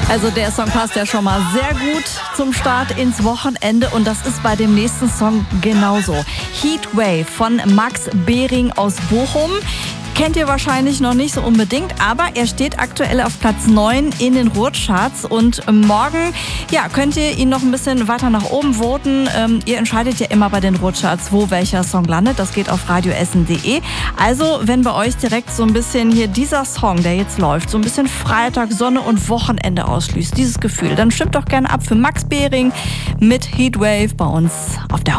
Also der Song passt ja schon mal sehr gut zum Start ins Wochenende und das ist bei dem nächsten Song genauso. Heatwave von Max Behring aus Bochum. Kennt ihr wahrscheinlich noch nicht so unbedingt, aber er steht aktuell auf Platz 9 in den Ruhrcharts und morgen könnt ihr ihn noch ein bisschen weiter nach oben voten. Ihr entscheidet ja immer bei den Ruhrcharts, wo welcher Song landet. Das geht auf radioessen.de. Also wenn bei euch direkt so ein bisschen hier dieser Song, der jetzt läuft, so ein bisschen Freitag, Sonne und Wochenende auslöst, dieses Gefühl, dann stimmt doch gerne ab für Max Behring mit Heatwave bei uns auf der